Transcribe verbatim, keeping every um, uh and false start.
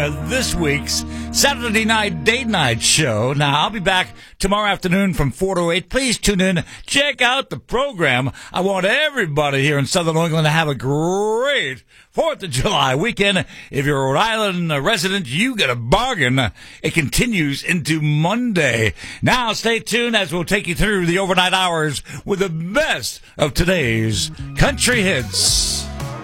This week's Saturday night date night show. Now, I'll be back tomorrow afternoon from four to eight. Please tune in. Check out the program. I want everybody here in Southern New England to have a great fourth of July weekend. If you're a Rhode Island resident, you get a bargain. It continues into Monday. Now, stay tuned as we'll take you through the overnight hours with the best of today's country hits.